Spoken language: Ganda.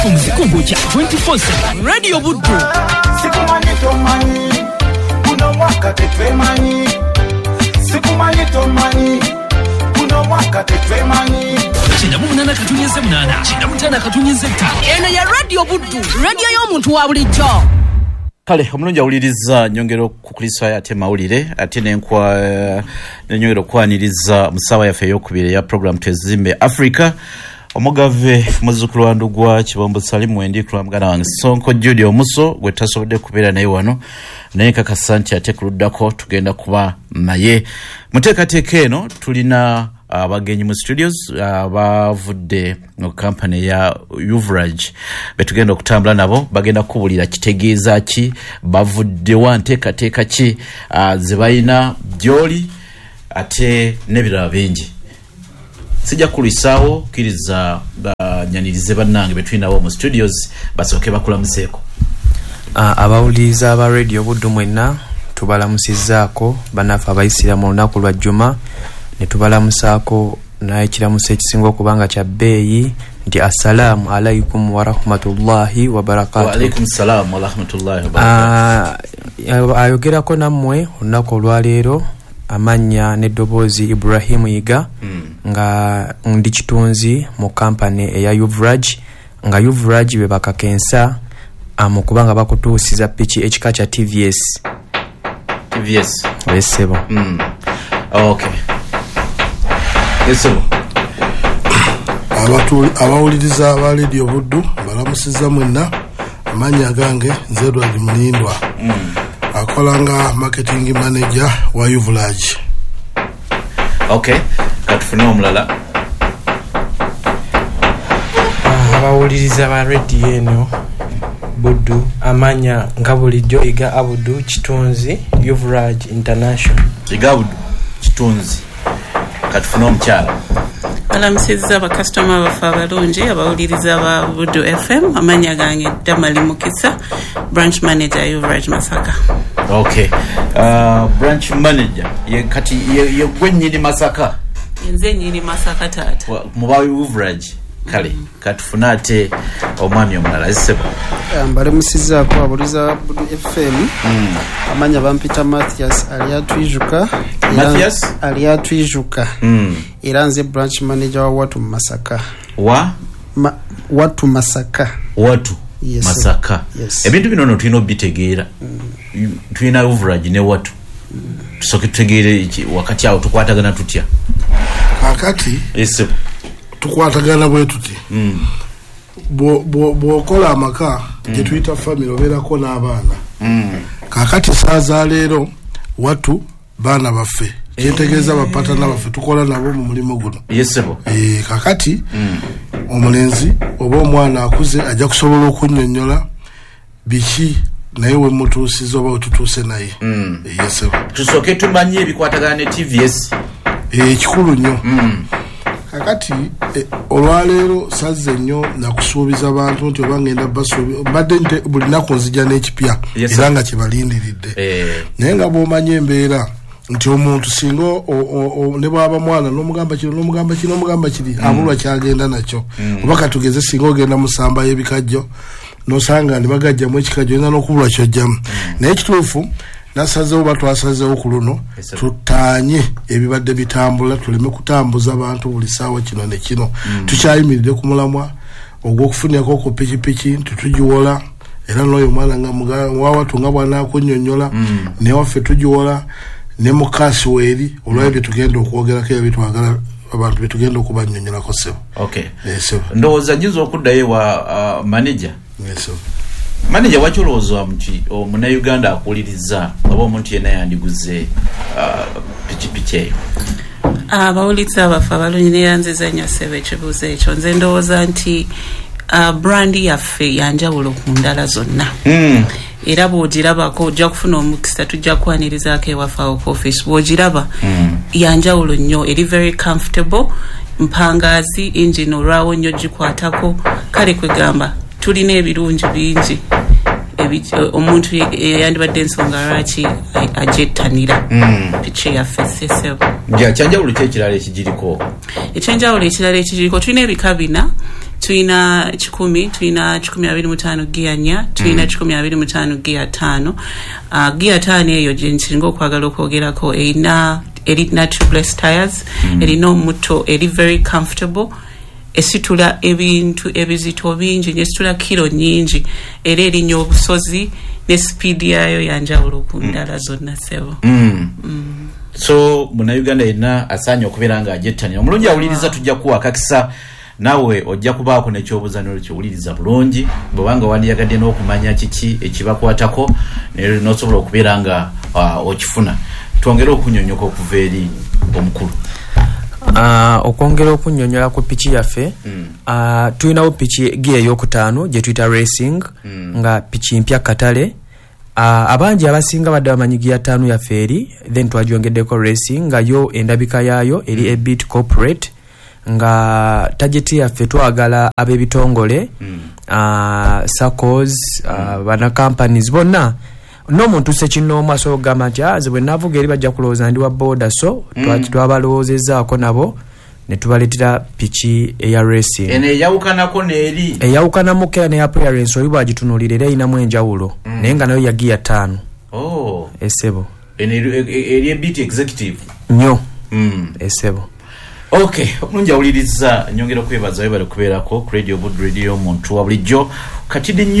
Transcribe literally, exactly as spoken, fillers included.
Muziko ngoja twenty-four seven Radio Buddu. Sikumanye tomani kuno mwaka tetwemanyi. Sikumanye tomani kuno mwaka tetwemanyi. China munana katunyenze munana. China mutana katunyenze ttaano. Eno ya Radio Buddu. Radio y'omuntu wa bulijjo. Kale omulungi awuliriza nyongero ku Kristo ate mawulire ate nenkwa uh, nyongero kwaniriza musawa yaffe ey'okubiri ya program Twezimbe Africa. Omugave muzukulu wa Ndugwa Kibombo Salimu endi kula mugana wange Sonko Judy Omuso gwe tasobodde kubeera naye wano naye kakasanti ate kuluddako tugenda kuba naye muteekateeka eno tulina abagenyi uh, mu studios abavudde uh, mu company ya Uvrage betugenda okutambula nabo bagenda kubulira kitegeeza ki bavudde wa nteekateeka ki uh, ze balina gyoli ate n'ebirala bingi. Sija kulisawo kiriza banyanirize bannange betwina abo mu studios basoke bakulamuseko. Uh, abawuliza aba Radio Buddu mwenna tubalamusizzaako banafa abayisira mu lunaku lwa Juma ne tubalamusaako naye kiramusa ekisinga okubanga kya bbeeyi nti assalamu alaikum wa rahmatullahi wa barakatuh. Wa alaikum salam wa rahmatullahi wa barakatuh. Uh, ayogerako nammwe olunaku olwaleero amanya n'eddoboozi Ibrahim Yiga mm. nga ndi kitunzi mu company eya Uvrage nga Uvrage be bakakensa mu kubanga bakutuusiza piki ekika kya T V S. T V S Esebo. Mm. Okay. Esebo. Abatu abawuliriza aba Radio Buddu balamusiza mwenna amanya gange nze Edward Mulindwa. Mm. Akolanga marketing manager wa Uvrage. Okay, katufuna omulala. Ah, abawuliriza ba radio eno Buddu amanya nga bulijjo Iga Abudu Kitunzi Uvrage International. Iga Abudu Kitunzi. Katufuna omukyala. Alamusiza ba customer bafa abalungi abawuliriza ba Buddu F M amanya gange Damali Mukisa branch manager Uvrage Masaka. Okay. Uh, branch manager ye kati ye, ye gwenyini Masaka. Yenze nyini Masaka tata. Mubawi Uvrage kale mm. Katufunate omwami omulala Esebo. Mbale musiza ko abuliriza Buddu F M mm. amanya bampita Mathias Aliatwijuka. Mathias Aliatwijuka. Mm. Iranze branch manager wa watu Masaka. Wa Ma, watu Masaka. Watu yes, Masaka. Yes. Ebintu bino tulino bitegeera. Mm. Tulina Uvrage ne watu. Mm. Tusoke tutegeere wakati awo tukwatagana tutya. Kakati Esebo. Tukwatagana bwe tuti. Mm. Bo bo bo kola amaka mm. je tuita family oberako n'abaana. Mm. Kakati saaza leero watu baana baffe. Kyentegeeza bapata n'abaffe tukola nabo mu mulimo guno. Yesebo. Eh kakati mm. omulenzi oba omwana akuze ajja kusobola okunnyonnyola biki naye we mutuusiza oba wetutuuse naye. Mm. Yesebo. Tusoke tumanye ebikwatagana ne T V S. Eh kikulu nnyo. Mm. Kakati eh, olwaleero sazze nnyo nakusuubiza abantu nti oba ngenda basuubi badde nte buli nnaku nzija n'ekipya yes, era nga kibalindiridde eh. Naye nga bw'omanya embeera nti omuntu singa ne bw'aba mwana n'omugamba kino n'omugamba kino n'omugamba kiri mm. abulwa kyagenda nakyo mm. oba katugeze singa ogenda musamba y'ebikajjo n'osanga ne bagajjamu ekikajjo oyinza n'okubulwa kyojjamu mm. Naye kituufu nasazeewo batwasazeewo ku luno tutaanye ebibadde bitambula tuleme kutambuza abantu buli ssaawa kino ne kino mm. Tukyayimiridde ku mulamwa ogw'okufunirako ku pikipiki tutugiwola era n'oyo omwana nga wawatu nga bw'anaakunnyonnyola mm. ne waffe tugiwola ne mukaasi weeri olwabyo bye tugenda okwogerako ebyo bitwagala abantu bye tugenda okubannyonnyolako ssebo. Okay. Yes, ndowooza nyiza okuddayo wa uh, manager. Yes, Manager wacholozo mchi o muna Uganda akuliriza abo omuntu yena yandiguze uh, pichi pichi. Ah bawulitsa abafa balunyi yanziza nnyo sebe kibuze ekyo nze ndowooza nti uh, brand yaffe yanjawulo ku ndala zonna. Mm. Era bw'ogirabako ojja kufuna omukisa tujja kwanirizaako ewafa ku office bw'ogiraba mm. yanjawulo nnyo eri very comfortable mpangazi engine olwawo nnyo gikwatako kale kwegamba tulina ebirungi bingi omuntu yandibadde ensonga lwaki ajettanira piche yaffe sesebo ja kyanjawulo kyekirala ekigiriko ekyanjawulo ekirala ekigiriko tulina ebika bina tuina kikumi tuina kikumi abiri mu ttaano gear nnya tuina kikumi abiri mu ttaano gear ttaano uh, gear ttaano eyo gye nkiringa okwagala okwogerako erina erina tubeless tires mm. erina omuto eri very comfortable esitula ebintu ebizito bingi nesitula kilo nyingi era erinya obusozi ne speed yayo yanjawulo ku ndala zonna sebo. Mm. Mm. So muna Uganda ina asanya okubeera nga ajettani omulungi awuliriza tujja kuwa kakisa nawe ojja kubaako nekyobuzaniro kyowuliriza bulungi bwebanga wandiyagadde n'okumanya kiki ekibakwatako n'osobola okubeera nga uh, okifuna twongere okunyonyoka okuva eri omukulu. Uh, okwongera okunyonyola ku piki yaffe mm. uh, tulinawo piki giya eyokutaano gye tuyita racing mm. nga piki mpya katale uh, abangi abasinga badde bamanyi giya ttaano yaffe eri then twagyongeddeko racing nga yo endabika yaayo eri mm. a bit corporate nga target yaffe twagala ab'ebitongole mm. uh, SACCOs uh, mm. bana companies bonna n'omuntu sekinoma so gamba nti aze bwe navuga eri bajja kulowooza ndi wa boda so mm. twabalowoozezzaako nabo ne tubaletera piki eya racing ene eyawukanako n'eri eyawukanamu kera ne appearance oli bwagitunuulira era erinamu enjawulo mm. naye nga nayo ya giya ttaano oh. esebo ene eri ebit executive nnyo mm. esebo. Okay, omulungi awuliriza nyongera okwebaza webale kubeerako ku radio Bud Radio muntu wa bulijjo kati